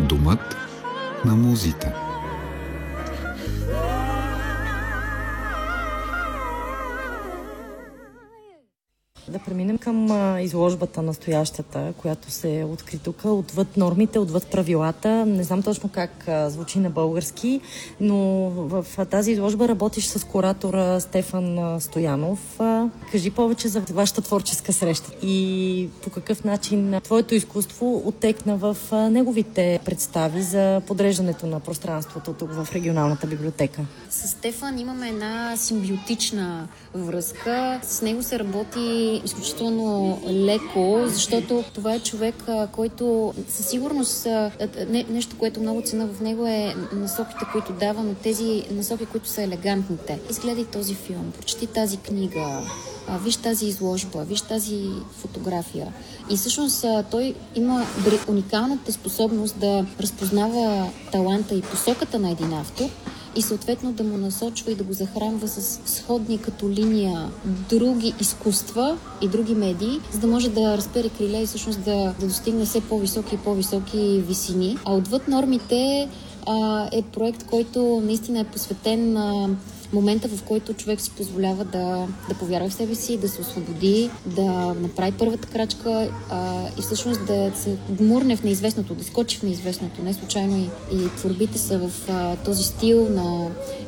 Домът на музите. Да преминем към изложбата настоящата, която се откри тук, отвъд нормите, отвъд правилата. Не знам точно как звучи на български, но в тази изложба работиш с куратора Стефан Стоянов. Кажи повече за вашата творческа среща и по какъв начин твоето изкуство оттекна в неговите представи за подреждането на пространството тук в регионалната библиотека. С Стефан имаме една симбиотична връзка. С него се работи изключително леко, защото това е човек, който със сигурност нещо, което много цена в него е насоките, които дава, но тези насоки, които са елегантните. Изгледай този филм, прочети тази книга, виж тази изложба, виж тази фотография. И всъщност той има уникалната способност да разпознава таланта и посоката на един автор и съответно да му насочва и да го захранва с сходни като линия други изкуства и други медии, за да може да разпере криле и всъщност да достигне все по-високи и по-високи висини. А отвъд нормите е проект, който наистина е посветен на момента, в който човек си позволява да повярва в себе си, да се освободи, да направи първата крачка и всъщност да се гмурне в неизвестното, да скочи в неизвестното. Не случайно и творбите са в този стил на